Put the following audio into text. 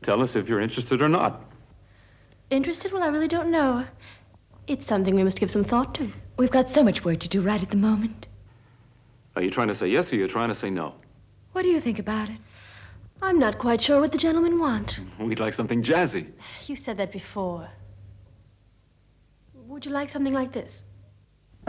Tell us if you're interested or not. Interested? Well, I really don't know. It's something we must give some thought to. We've got so much work to do right at the moment. Are you trying to say yes or you're trying to say no? What do you think about it? I'm not quite sure what the gentlemen want. We'd like something jazzy. You said that before. Would you like something like this?